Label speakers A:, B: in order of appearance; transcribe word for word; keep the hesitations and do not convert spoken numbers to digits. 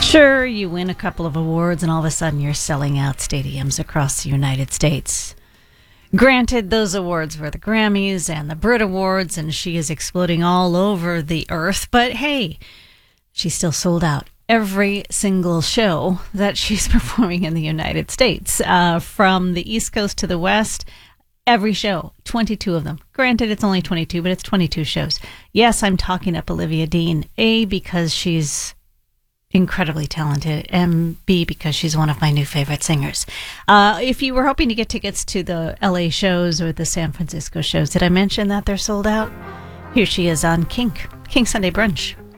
A: Sure, you win a couple of awards and all of a sudden you're selling out stadiums across the United States. Granted, those awards were the Grammys and the Brit Awards, and she is exploding all over the earth, but hey, she still sold out every single show that she's performing in the United States. Uh, from the East Coast to the West, every show, twenty-two of them. Granted, it's only twenty-two, but it's twenty-two shows. Yes, I'm talking up Olivia Dean, A, because she's incredibly talented, and B, because she's one of my new favorite singers. Uh, if you were hoping to get tickets to the L A shows or the San Francisco shows, did I mention that they're sold out? Here she is on Kink, Kink Sunday Brunch.